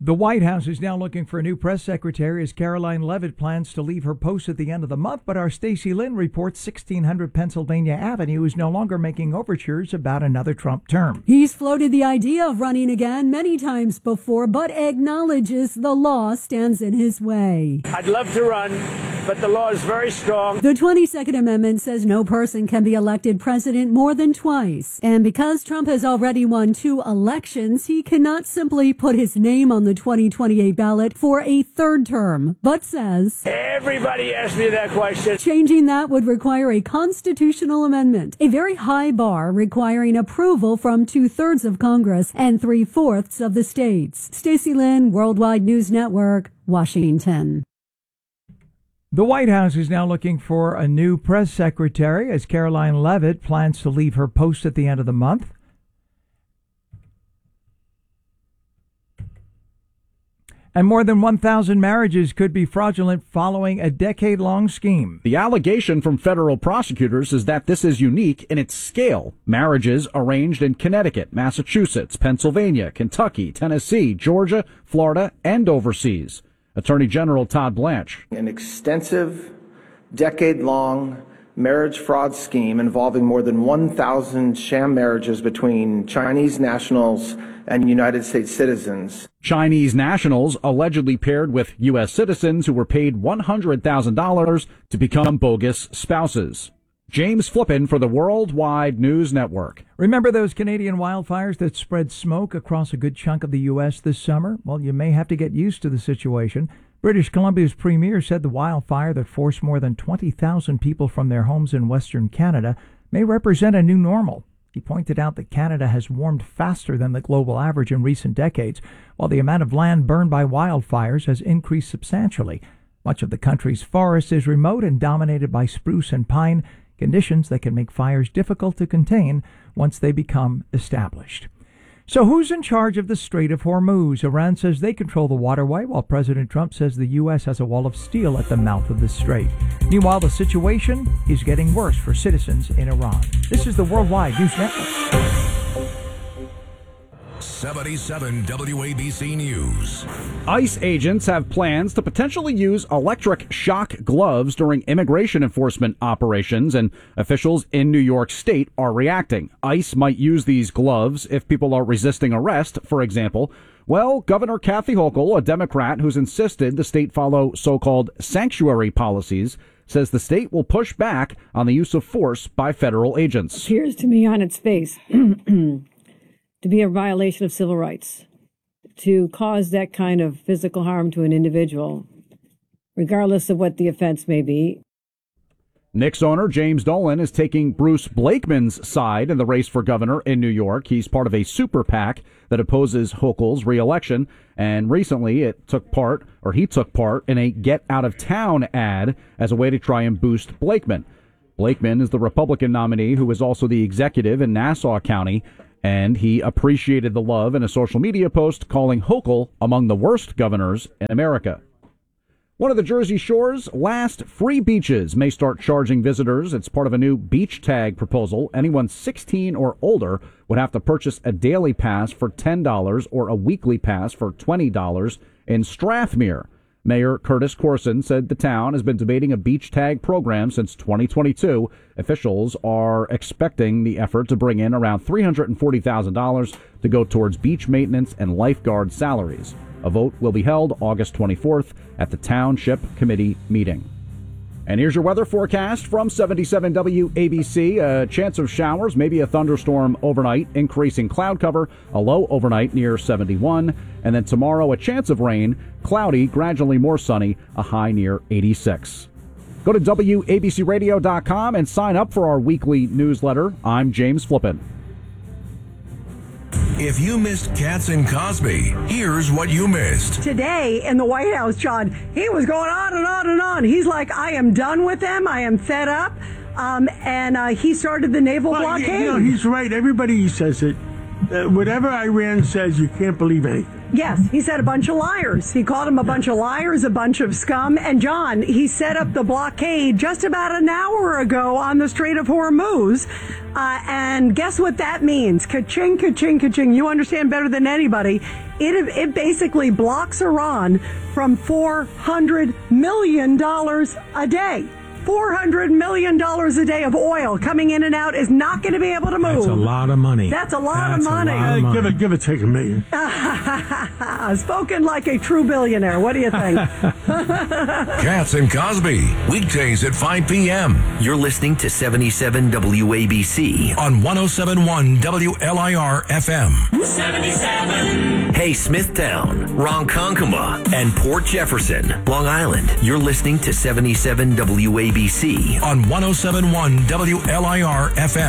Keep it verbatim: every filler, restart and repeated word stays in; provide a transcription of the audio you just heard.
The White House is now looking for a new press secretary as Caroline Leavitt plans to leave her post at the end of the month, but our Stacey Lynn reports sixteen hundred Pennsylvania Avenue is no longer making overtures about another Trump term. He's floated the idea of running again many times before, but acknowledges the law stands in his way. I'd love to run, but the law is very strong. The twenty-second Amendment says no person can be elected president more than twice. And because Trump has already won two elections, he cannot simply put his name on the twenty twenty-eight ballot for a third term, but says everybody asked me that question. Changing that would require a constitutional amendment, a very high bar requiring approval from two-thirds of Congress and three-fourths of the states. Stacey Lynn, Worldwide News Network, Washington. The White House is now looking for a new press secretary as Caroline Leavitt plans to leave her post at the end of the month. And more than one thousand marriages could be fraudulent following a decade-long scheme. The allegation from federal prosecutors is that this is unique in its scale. Marriages arranged in Connecticut, Massachusetts, Pennsylvania, Kentucky, Tennessee, Georgia, Florida, and overseas. Attorney General Todd Blanche. An extensive, decade-long marriage fraud scheme involving more than one thousand sham marriages between Chinese nationals and United States citizens. Chinese nationals allegedly paired with U S citizens who were paid one hundred thousand dollars to become bogus spouses. James Flippin for the Worldwide News Network. Remember those Canadian wildfires that spread smoke across a good chunk of the U S this summer? Well, you may have to get used to the situation. British Columbia's premier said the wildfire that forced more than twenty thousand people from their homes in Western Canada may represent a new normal. He pointed out that Canada has warmed faster than the global average in recent decades, while the amount of land burned by wildfires has increased substantially. Much of the country's forest is remote and dominated by spruce and pine, conditions that can make fires difficult to contain once they become established. So who's in charge of the Strait of Hormuz? Iran says they control the waterway, while President Trump says the U S has a wall of steel at the mouth of the strait. Meanwhile, the situation is getting worse for citizens in Iran. This is the Worldwide News Network. seventy-seven W A B C News. ICE agents have plans to potentially use electric shock gloves during immigration enforcement operations, and officials in New York State are reacting. ICE might use these gloves if people are resisting arrest, for example. Well, Governor Kathy Hochul, a Democrat who's insisted the state follow so-called sanctuary policies, says the state will push back on the use of force by federal agents. It appears to me on its face to be a violation of civil rights, to cause that kind of physical harm to an individual, regardless of what the offense may be. Knicks owner James Dolan is taking Bruce Blakeman's side in the race for governor in New York. He's part of a super PAC that opposes Hochul's reelection, and recently it took part, or he took part, in a Get Out of Town ad as a way to try and boost Blakeman. Blakeman is the Republican nominee who is also the executive in Nassau County, and he appreciated the love in a social media post, calling Hochul among the worst governors in America. One of the Jersey Shore's last free beaches may start charging visitors. It's part of a new beach tag proposal. Anyone sixteen or older would have to purchase a daily pass for ten dollars or a weekly pass for twenty dollars in Strathmere. Mayor Curtis Corson said the town has been debating a beach tag program since twenty twenty-two. Officials are expecting the effort to bring in around three hundred forty thousand dollars to go towards beach maintenance and lifeguard salaries. A vote will be held August twenty-fourth at the Township Committee meeting. And here's your weather forecast from seventy-seven W A B C. A chance of showers, maybe a thunderstorm overnight, increasing cloud cover, a low overnight near seventy-one. And then tomorrow, a chance of rain, cloudy, gradually more sunny, a high near eighty-six. Go to W A B C radio dot com and sign up for our weekly newsletter. I'm James Flippin. If you missed Katz and Cosby, here's what you missed. Today in the White House, John, he was going on and on and on. He's like, I am done with them. I am fed up. Um, and uh, he started the naval well, blockade. You know, he's right. Everybody says it. Uh, whatever Iran says, you can't believe anything. Yes, he said a bunch of liars. He called them a bunch of liars, a bunch of scum. And John, he set up the blockade just about an hour ago on the Strait of Hormuz. Uh, and guess what that means? Ka-ching, ka-ching, ka-ching. You understand better than anybody. It, it basically blocks Iran from four hundred million dollars a day. four hundred million dollars a day of oil coming in and out is not going to be able to move. That's a lot of money. That's a lot That's of money. A lot of money. Give it, give it, take a million. Spoken like a true billionaire. What do you think? Katz and Cosby, weekdays at five p.m. You're listening to seventy-seven W A B C on one oh seven point one W L I R F M. seventy-seven. Hey, Smithtown, Ronkonkoma, and Port Jefferson, Long Island. You're listening to seventy-seven W A B C on one oh seven point one W L I R F M.